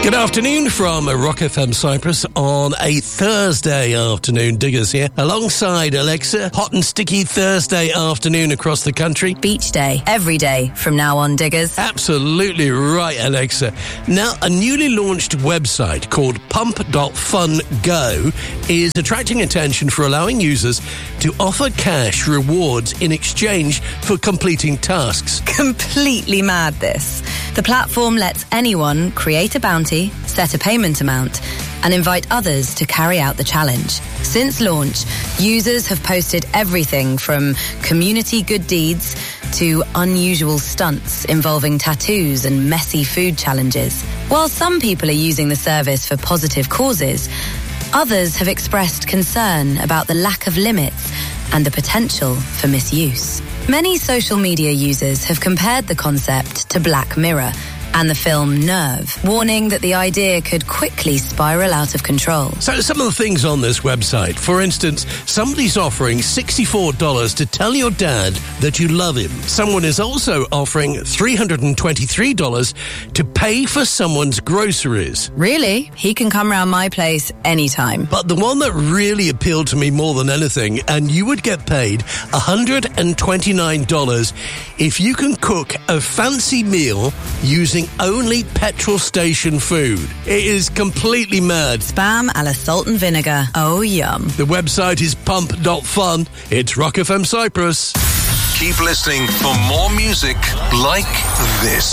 Good afternoon from Rock FM Cyprus on a Thursday afternoon. Diggers here alongside Alexa. Hot and sticky Thursday afternoon across the country. Beach day, every day from now on, Diggers. Absolutely right, Alexa. Now, a newly launched website called Pump.Fun Go is attracting attention for allowing users to offer cash rewards in exchange for completing tasks. Completely mad, this. The platform lets anyone create a bounty, set a payment amount, and invite others to carry out the challenge. Since launch, users have posted everything from community good deeds to unusual stunts involving tattoos and messy food challenges. While some people are using the service for positive causes, others have expressed concern about the lack of limits and the potential for misuse. Many social media users have compared the concept to Black Mirror and the film Nerve, warning that the idea could quickly spiral out of control. So some of the things on this website, for instance, somebody's offering $64 to tell your dad that you love him. Someone is also offering $323 to pay for someone's groceries. Really? He can come round my place anytime. But the one that really appealed to me more than anything, and you would get paid $129 if you can cook a fancy meal using only petrol station food. It is completely mad. Spam a la salt and vinegar. Oh, yum. The website is pump.fun. It's Rock FM Cyprus. Keep listening for more music like this.